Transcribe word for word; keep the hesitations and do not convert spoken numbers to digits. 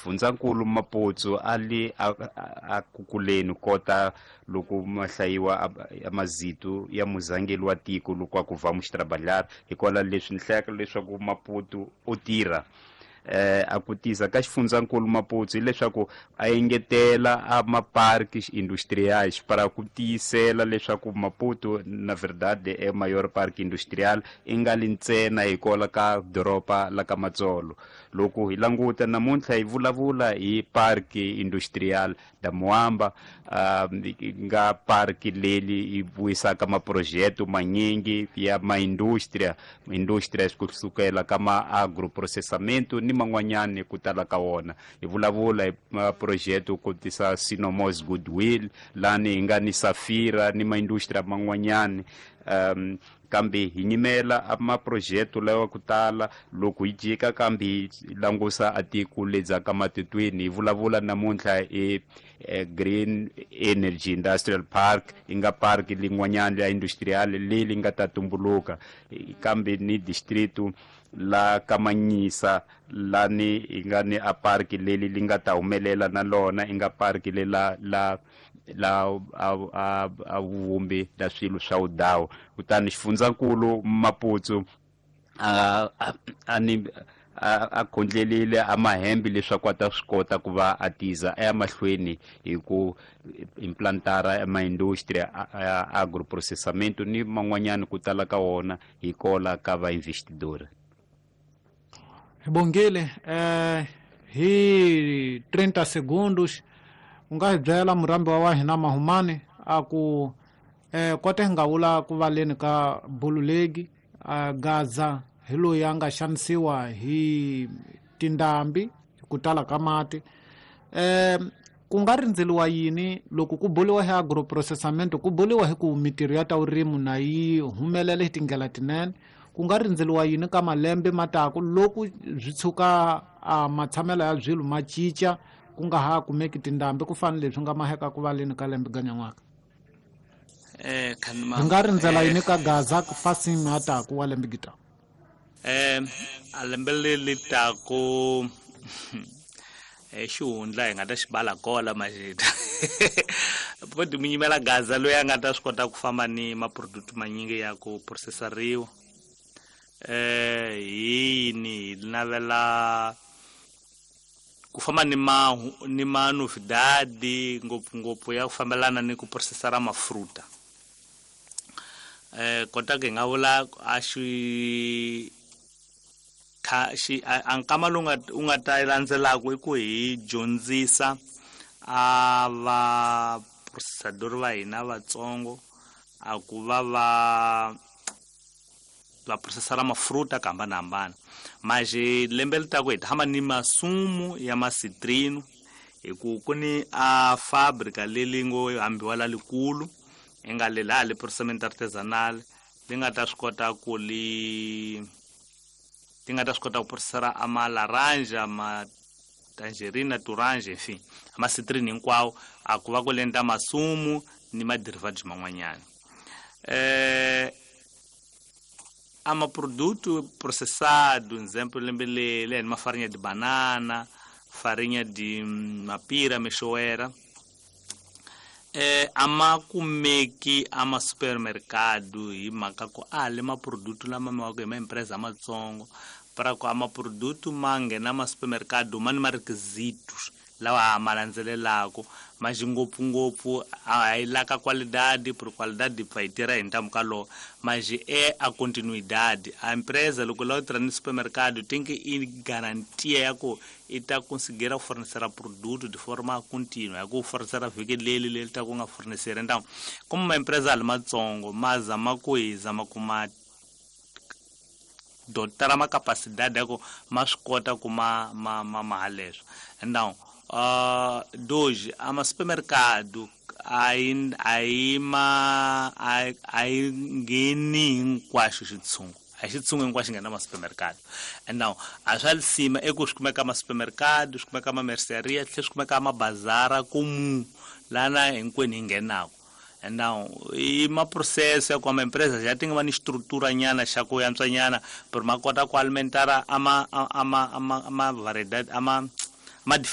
Xifundzankulu Maputsu ali a kukuleni kota loko ma hlayiwa a mazito ya muzangeli wa tiko loko a ku vamos trabalhar hikola leswi ni hleka leswaku Maputo u tirha eh a ku tisa ka Xifundzankulu Maputsu leswaku a engetela a maparque industriais para ku tiyisela leswaku Maputo na verdade é maior parque industrial ingali ntsena hikola ka doropa la ka Matsolo. Loko hi languta namuntlha hi vulavula hi parque industrial da Moamba uh, nga parque leli hi vuisaka maprojeto manyingi ya maindustria industria kusukela kama agroprocessamento ni man'wanyani ku tala ka wona. Hi vulavula hi projeto ku tisa Sinomos Goodwill lani hi nga ni Safira ni maindustria man'wanyani um kambe hi nyimela a maprojeto lawa ku tala loko hi jika kambe langusa atiko ledzaka matitwini hi vulavula namuntlha e Green Energy Industrial Park inga park lingwanyana ya industrial leli nga ta tumbuluka kambe ni distrito la Kamanyisa lani ingani a park leli linga ta humelela na lona inga park lela la la a a vumbi da swilo swa udawu kutani Xifundzankulu Maputsu a ani a khondlelile a mahembe leswaku ata swi kota ku va atiza emahlweni hi ku implantara ema industria agroprocessamento ni man'wanyana ku tala ka wona hi kola ka va investidor. Bongile eh hi thirty segundos unga hi byela murambi wa hina Mahumane a ku eh kota nga vula ku valeni ka Bululegi a Gaza hi loyi a nga xanisiwa hi tindambi ku tala ka mati eh ku nga rindzeliwa yini loko ku boliwa hi agroprocessamento ku boliwa hi ku mitirho ya ta vurimi na yi humelela hi tingela tinene ku nga rindzeliwa yini ka malembe mataku loko byi tshuka a matsamela ya byilu macica ku nga ha kumeki tindambi ku fana leswi nga maheka ku valeni ka lembe ganyan'waka eh kanma nga rindzela yini ka Gaza fasing mataku wa lembe gita eh alembele litako eh xihundla hi nga ta xibala kola majita poti minyimela Gaza loyi a nga ta swi kota ku famba ni maproduct manyingi ya ku processariwa eh yini navela ku famba ni ma ni manufidadi ngopfungopfu ya ku fambelana ni ku processara mafruta eh kota ke nga vula a xi kha xi ankama lunga unga ta landzelaka ku hi dyondzisa a va processador va hina vatsongo a ku va va va processara mafruta ka hambanahambana maje lembe litako hi tshama ni masumu ya masitrino hi ku kuni a fabrica leli ngo hambiwa la likulu enga lela le processament artisanal linga ta swi kota ku li linga ta swi kota ku processara ama laranja ma tangerina turange enfim ama citrine hinkwawo a ku va ku lenta masumu ni ma derivatives man'wanyana eh ama produto processado exemplo lembelele ma farinha de banana farinha de mapira mexoera eh ama kumeki ama supermercado hi mhaka ku ale ma produto lama ma ku ma empresa matsongo para ku ama produto mange na ma supermercado mani ma requisitos lawa ma landzelelako ma ngopfungopfu a hi laka qualidade por qualidade vai tira então calo mas é a continuidade a empresa loko la outra no supermercado tem que ir garantia ya ku ita conseguir fornecer produto de forma contínua ya ku fornecer veke leli leli ta ku nga fornecer então como uma empresa almatsongo mas ama ku izama kuma dotara ma capacidade ya ku ma swi kota ku ma ma ma mahaleso então uh doje ama supermercado aí aí ma aí ngeni hinkwasho xitsungu a xitsungu hinkwasho ngena ma supermercado então a swa cima é ku swi kumeka ma supermercado swi kumeka ma mercearia tlhe swi kumeka ma bazara comum lana hinkwenu hi nghenako então e ma processo ya ku ama empresa já tem uma estrutura nyana xa ku yantswa nyana por ma kota ku alimentar ama ama ama ama variedade ama ma